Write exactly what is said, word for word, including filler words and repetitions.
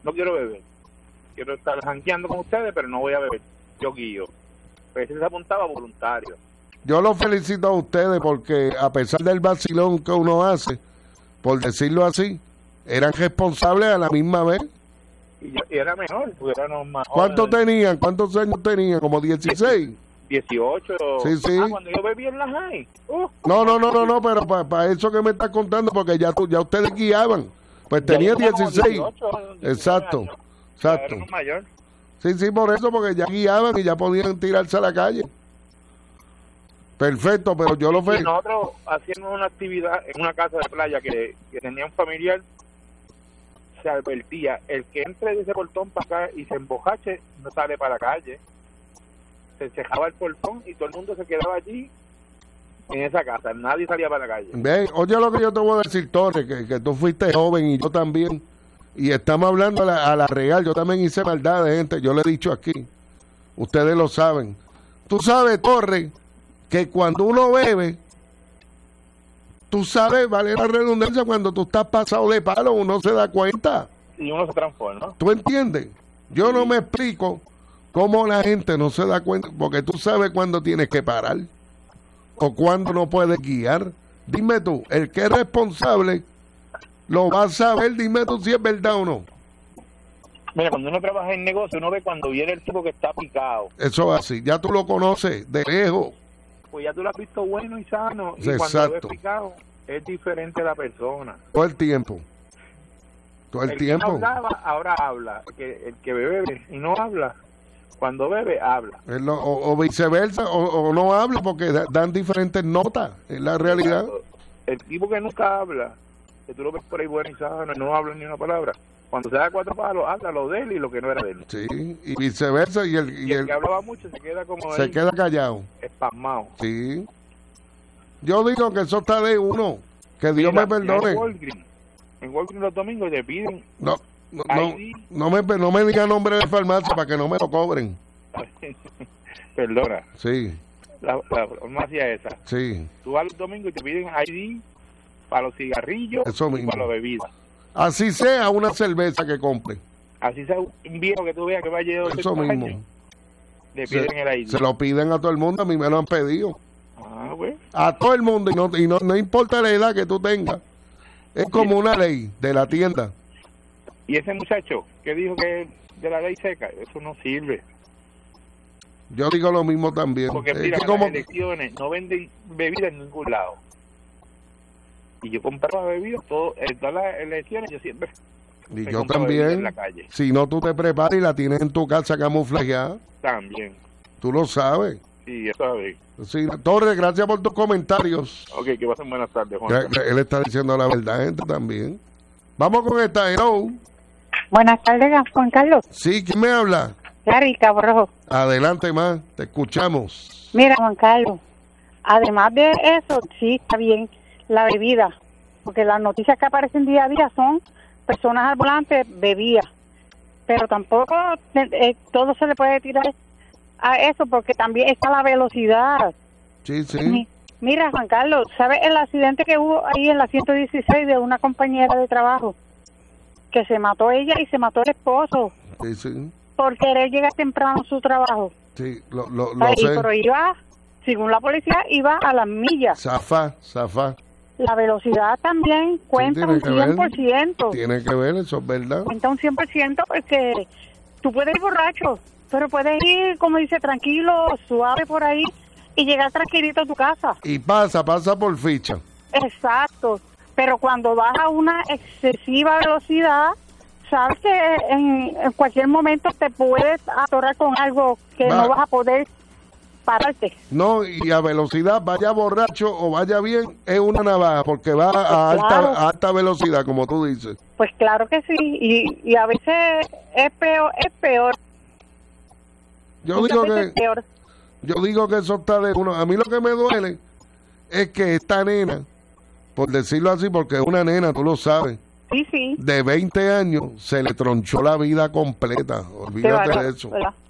no quiero beber, quiero estar jangueando con ustedes, pero no voy a beber, yo guío. Pues ese se apuntaba voluntario. Yo los felicito a ustedes porque a pesar del vacilón que uno hace, por decirlo así, eran responsables a la misma vez. Y, yo, y era menor, porque éramos más ¿Cuántos jóvenes. tenían? ¿Cuántos años tenían? ¿Como dieciséis? dieciocho. Sí, sí. Ah, cuando yo bebí en la high. Uh, No, no, no, no, no, pero para pa eso que me estás contando, porque ya tú, ya ustedes guiaban. Pues tenía dieciséis. dieciocho, Exacto, años. exacto. Era mayor. Sí, sí, por eso, porque ya guiaban y ya podían tirarse a la calle. Perfecto, pero yo lo Y felicito. nosotros hacíamos una actividad en una casa de playa que, que tenía un familiar, se advertía, el que entre de ese portón para acá y se embojache, no sale para la calle. Se cejaba el portón y todo el mundo se quedaba allí en esa casa, nadie salía para la calle. Ven, oye lo que yo te voy a decir, Torres, que, que tú fuiste joven y yo también, y estamos hablando a la, a la real, yo también hice maldad de gente, yo le he dicho aquí, ustedes lo saben. Tú sabes, Torres, que cuando uno bebe, tú sabes, vale la redundancia, cuando tú estás pasado de palo, uno se da cuenta. Y uno se transforma. ¿Tú entiendes? Yo Sí. no me explico cómo la gente no se da cuenta, porque tú sabes cuándo tienes que parar o cuándo no puedes guiar. Dime tú, el que es responsable lo va a saber, dime tú si es verdad o no. Mira, cuando uno trabaja en negocio, uno ve cuando viene el tipo que está picado. Eso es así, ya tú lo conoces de lejos. Pues ya tú lo has visto bueno y sano. Y Exacto. cuando lo ves picado, es diferente la persona. Todo el tiempo. Todo el, el tiempo. que no hablaba, ahora habla. El que, el que bebe y no habla, cuando bebe, habla. Es lo- o, o viceversa, o, o no habla porque da- dan diferentes notas, es la realidad. El tipo que nunca habla, que tú lo ves por ahí bueno y sano, y no habla ni una palabra, cuando se da cuatro palos, habla lo de él y lo que no era de él. Sí, y viceversa, y el, Y, y el, el que hablaba mucho se queda como se él, queda callado. espasmado. Sí. Yo digo que eso está de uno. Que Dios Mira, me perdone. En Walgreens, en Walgreens los domingos te piden No, no, no, I D. no me, no me diga nombre de farmacia para que no me lo cobren. Perdona, Sí, la, la farmacia esa. sí. Tú vas los domingos y te piden I D para los cigarrillos Eso y mismo. para la bebida. Así sea una cerveza que compre. Así sea un viejo que tú veas que va a llevar Eso ochenta mismo. años, le Se, piden el I D. se lo piden a todo el mundo, a mí me lo han pedido. Ah, güey. A todo el mundo, y no, y no, no importa la edad que tú tengas. Es como una ley de la tienda. Y ese muchacho que dijo que de la ley seca, eso no sirve. Yo digo lo mismo también. Porque Es mira, que en como- las elecciones no venden bebida en ningún lado. Y yo compraba bebidas, todo, en todas las elecciones yo siempre y me yo compraba bebida en también, la calle. si no tú te preparas y la tienes en tu casa camuflajeada, También. tú lo sabes. Sí, ya sabes. Sí, Torres, gracias por tus comentarios. Ok, que pasen buenas tardes, Juan. Gra- gra- Él está diciendo la verdad, gente, también. Vamos con esta, hello. Buenas tardes, Juan Carlos. Sí, ¿quién me habla? Clary Cabrojo. Adelante más, te escuchamos. Mira, Juan Carlos, además de eso, sí, está bien, la bebida, porque las noticias que aparecen día a día son personas al volante, bebidas, pero tampoco eh, eh, todo se le puede tirar a eso, porque también está la velocidad. Sí, sí. Mi- Mira, Juan Carlos, ¿sabes el accidente que hubo ahí en la ciento dieciséis de una compañera de trabajo? Que se mató ella y se mató el esposo Sí, sí. por querer llegar temprano a su trabajo. Sí, lo, lo, lo Ay, sé. pero iba, según la policía, iba a las millas. Zafá, zafá. La velocidad también cuenta tiene un que ver. cien por ciento. Tiene que ver, eso es verdad. Cuenta un cien por ciento porque tú puedes ir borracho, pero puedes ir, como dice, tranquilo, suave por ahí y llegar tranquilito a tu casa. Y pasa, pasa por ficha. Exacto. Pero cuando vas a una excesiva velocidad, sabes que en, en cualquier momento te puedes atorar con algo que Va. no vas a poder pararte. No, y a velocidad, vaya borracho o vaya bien, es una navaja, porque va a alta, Claro. a alta velocidad, como tú dices. Pues claro que sí, y, y a veces es peor, es peor. Yo Muchas digo veces que peor. yo digo que eso está de uno. A mí lo que me duele es que esta nena, por decirlo así, porque es una nena, tú lo sabes, Sí, sí. de veinte años, se le tronchó la vida completa. Qué Olvídate bárbaro, de eso. ¿verdad?